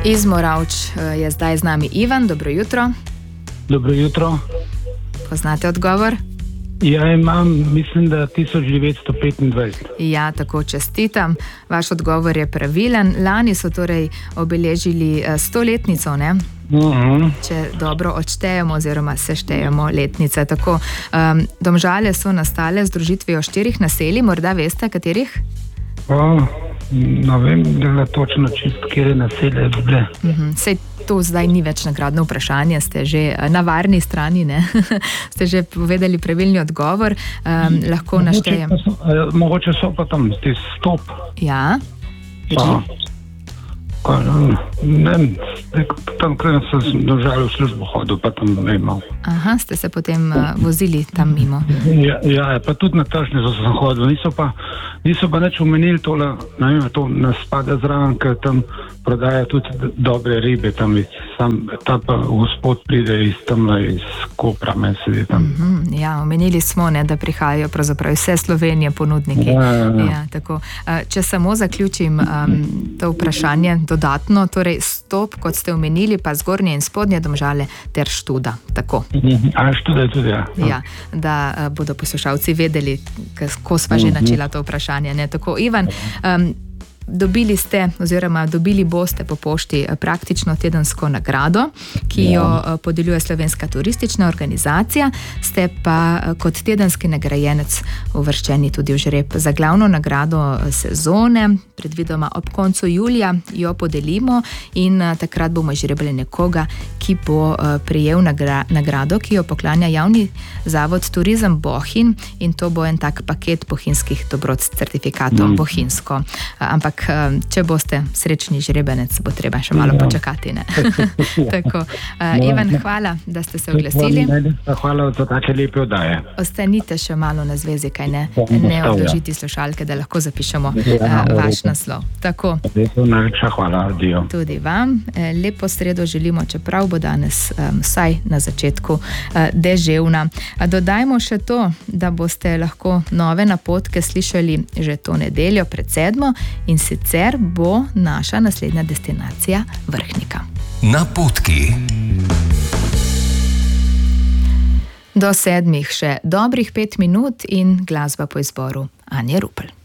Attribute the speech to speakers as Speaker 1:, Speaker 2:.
Speaker 1: Iz Moravč je zdaj z nami Ivan. Dobro jutro.
Speaker 2: Dobro jutro.
Speaker 1: Poznate odgovor?
Speaker 2: Ja, imam, mislim, da 1925.
Speaker 1: Ja, tako čestitam. Vaš odgovor je pravilen. Lani so torej obeležili 100-letnico, ne? Če dobro odštejemo oziroma seštejemo letnice. Tako, Domžale so nastale z združitvijo 4 naselij, morda veste, katerih?
Speaker 2: Ne vem, da je točno čisto, kjer je naselje bile.
Speaker 1: Sej to zdaj ni več nagradno vprašanje, ste že na varni strani, ne? Ste že povedali pravilni odgovor. Lahko naštejem.
Speaker 2: Mogoče so pa tam stop.
Speaker 1: Ja.
Speaker 2: Ne vem, tam, kjer sem Domžale v službo hodil, pa tam ne imel.
Speaker 1: Aha, ste se potem vozili tam mimo.
Speaker 2: Ja, pa tudi na tržnico sem hodil. Niso pa nič omenili tole, ne vem, to nas spada zraven, ker tam prodaja tudi dobre ribe, tam ta pa gospod pride iz Kopra, meni sedi tam.
Speaker 1: Ja, omenili smo, ne, da prihajajo pravzaprav vse Slovenije ponudniki. Ja, tako. Če samo zaključim to vprašanje dodatno, torej Stop, kot ste omenili, pa Zgornje in Spodnje Domžale ter Študa. Tako.
Speaker 2: Študa je tudi, ja.
Speaker 1: Ja, da bodo poslušalci vedeli, kako sva že načela to vprašanje. Ne? Tako, Ivan, dobili boste po pošti praktično tedensko nagrado, ki jo podeljuje Slovenska turistična organizacija, ste pa kot tedenski nagrajenec uvrščeni tudi v žreb za glavno nagrado sezone. Predvidoma ob koncu julija jo podelimo in takrat bomo izžrebali nekoga, ki bo prejel nagrado, ki jo poklanja javni zavod Turizem Bohinj, in to bo en tak paket bohinjskih dobrot s certifikatom bohinjsko. Ampak če boste srečni žrebenec, bo treba še malo počakati. Ne? Tako. Ivan, hvala, da ste se oglasili.
Speaker 2: Hvala za take lepe oddaje.
Speaker 1: Ostanite še malo na zvezi, kaj ne? Ne odložiti slušalke, da lahko zapišemo vaš naslov. Tako.
Speaker 2: Najlepša hvala, adijo.
Speaker 1: Tudi vam. Lepo sredo želimo, čeprav bo danes vsaj na začetku deževna. Dodajmo še to, da boste lahko nove napotke slišali že to nedeljo pred 7. in sicer bo naša naslednja destinacija Vrhnika.
Speaker 3: Napotki.
Speaker 1: Do 7 še dobrih 5 minut in glasba po izboru Anje Rupel.